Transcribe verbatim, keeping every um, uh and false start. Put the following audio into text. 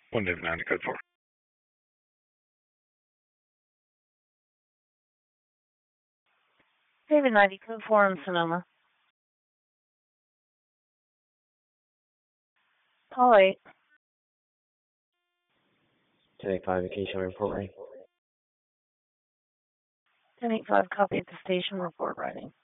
one eight nine code four. David ninety, code four in Sonoma. Call eight. ten eighty-five, vacation report writing. ten eighty-five, copy at the station, report writing.